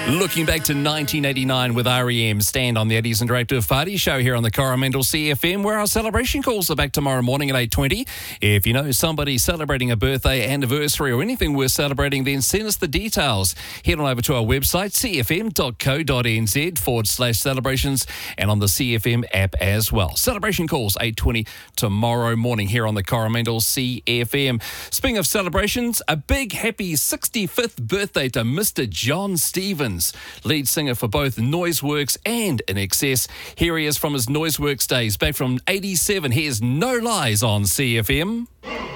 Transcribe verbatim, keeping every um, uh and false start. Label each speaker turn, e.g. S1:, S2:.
S1: Looking back to nineteen eighty-nine with R E M, Stand on the eighties Interactive Party Show here on the Coromandel C F M, where our celebration calls are back tomorrow morning at eight twenty. If you know somebody celebrating a birthday, anniversary or anything worth celebrating, then send us the details. Head on over to our website, cfm.co.nz forward slash celebrations, and on the C F M app as well. Celebration calls eight twenty tomorrow morning here on the Coromandel C F M. Speaking of celebrations, a big happy sixty-fifth birthday to Mister John Stevens, lead singer for both Noiseworks and In Excess. Here he is from his Noiseworks days, back from eighty-seven. Here's No Lies on C F M.